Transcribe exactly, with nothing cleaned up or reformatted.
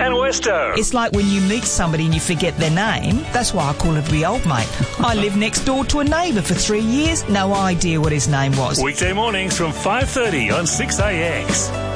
and Westo. It's like when you meet somebody and you forget their name. That's why I call every old mate. I lived next door to a neighbour for three years. No idea what his name was. Weekday mornings from five thirty on six A X.